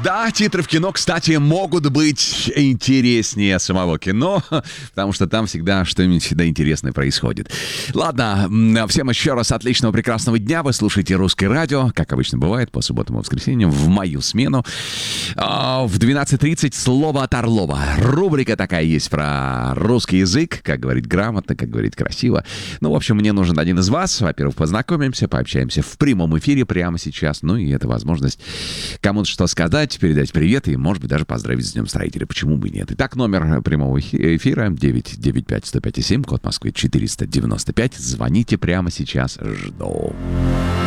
Да, титры в кино, кстати, могут быть интереснее самого кино, потому что там всегда что-нибудь всегда интересное происходит. Ладно, всем еще раз отличного, прекрасного дня. Вы слушаете «Русское радио», как обычно бывает, по субботам и воскресеньям, в мою смену. В 12:30 «Слово от Орлова». Рубрика такая есть про русский язык, как говорить грамотно, как говорить красиво. Ну, в общем, мне нужен один из вас. Во-первых, познакомимся, пообщаемся в прямом эфире прямо сейчас. Ну, и это возможность кому-то что сказать, передать привет и, может быть, даже поздравить с Днем Строителя. Почему бы и нет? Итак, номер прямого эфира 995-105-7, код Москвы 495. Звоните прямо сейчас. Жду.